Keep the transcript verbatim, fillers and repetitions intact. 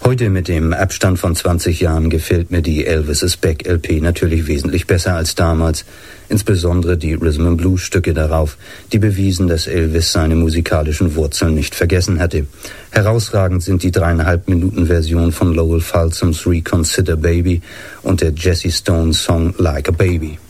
Heute mit dem Abstand von zwanzig Jahren gefällt mir die Elvis is Back L P natürlich wesentlich besser als damals. Insbesondere die Rhythm and Blues Stücke darauf, die bewiesen, dass Elvis seine musikalischen Wurzeln nicht vergessen hatte. Herausragend sind die dreieinhalb Minuten Version von Lowell Fulsoms Reconsider Baby und der Jesse Stone Song Like a Baby.